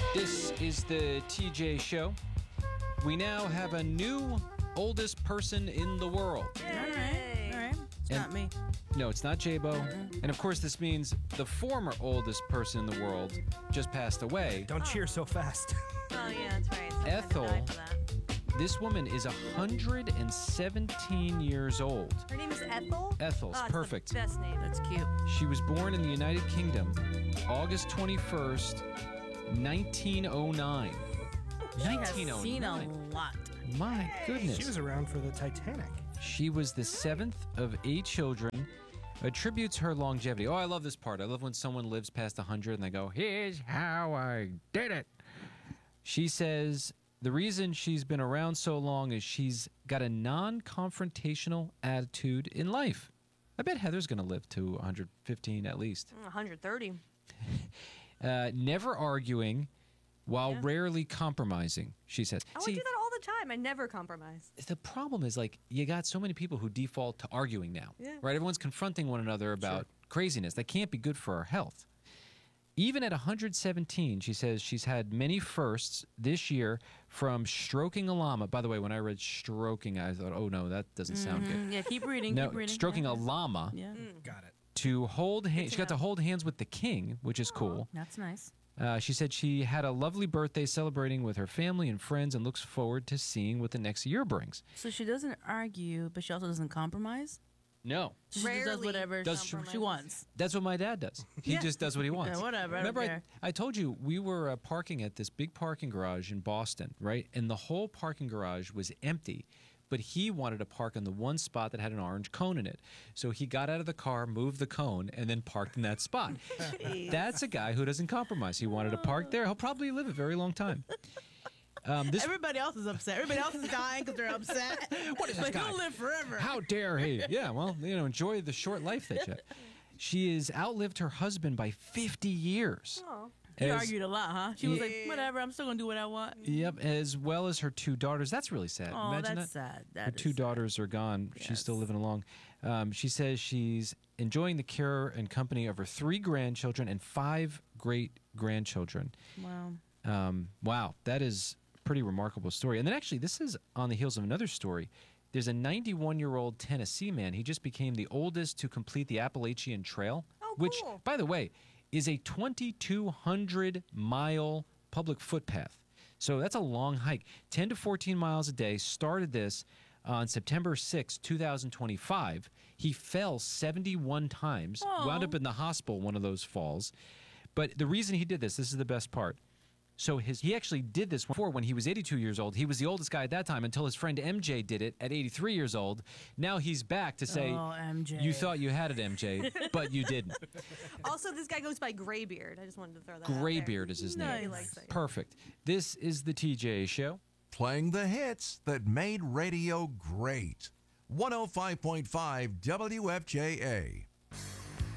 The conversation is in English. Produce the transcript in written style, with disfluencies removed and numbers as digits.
This is the TJ Show. We now have a new oldest person in the world. All right. It's not me. No, it's not J-Bo. And of course, this means the former oldest person in the world just passed away. Don't cheer so fast. Oh, yeah, that's right. Sometimes Ethel. I die for that. This woman is 117 years old. Her name is Ethel? Ethel's Oh, it's perfect. the best name. That's cute. She was born in the United Kingdom, August 21st, 1909. Has seen a lot. My goodness. She was around for the Titanic. She was the seventh of 8 children. Attributes her longevity. Oh, I love this part. I love when someone lives past 100 and they go, "Here's how I did it." She says the reason she's been around so long is she's got a non-confrontational attitude in life. I bet Heather's going to live to 115 at least. 130. Never arguing while rarely compromising, she says. I do that all the time. I never compromise. The problem is, like, you got so many people who default to arguing now, right? Everyone's confronting one another about craziness. That can't be good for our health. Even at 117, she says she's had many firsts this year, from stroking a llama. By the way, when I read stroking, I thought, oh, no, that doesn't sound good. Yeah, keep reading. No, keep reading. stroking a llama Yeah, Got it. to hold hands. She got to hold hands with the king, which is cool. that's nice. She said she had a lovely birthday celebrating with her family and friends and looks forward to seeing what the next year brings. So she doesn't argue, but she also doesn't compromise? No. She just does Rarely whatever does she wants. That's what my dad does. He just does what he wants. Yeah, whatever. Remember, I don't care. I told you we were parking at this big parking garage in Boston, right? And the whole parking garage was empty. But he wanted to park in the one spot that had an orange cone in it. So he got out of the car, moved the cone, and then parked in that spot. That's a guy who doesn't compromise. He wanted to park there. He'll probably live a very long time. Everybody else is upset. Everybody else is dying because they're upset. What is this But guy? he'll live forever. How dare he? Yeah, well, enjoy the short life that you have. She has outlived her husband by 50 years. Oh. She argued a lot, huh? She was like, whatever, I'm still going to do what I want. Yep, as well as her 2 daughters. That's really sad. Oh, Imagine that's that. sad. That Her is 2 sad. daughters are gone. She's still living along. She says she's enjoying the care and company of her 3 grandchildren and 5 great-grandchildren. Wow. Wow, that is a pretty remarkable story. And then actually, this is on the heels of another story. There's a 91-year-old Tennessee man. He just became the oldest to complete the Appalachian Trail, which, cool. by the way, is a 2,200-mile public footpath. So that's a long hike. 10 to 14 miles a day. Started this on September 6, 2025. He fell 71 times, wound up in the hospital one of those falls. But the reason he did this is the best part. So he actually did this before when he was 82 years old. He was the oldest guy at that time until his friend MJ did it at 83 years old. Now he's back to say, MJ. you thought you had it, MJ, but you didn't. Also, this guy goes by Graybeard. I just wanted to throw that out there. Graybeard is his Nice. name. Likes it. Perfect. This is the TJ Show. Playing the hits that made radio great. 105.5 WFJA.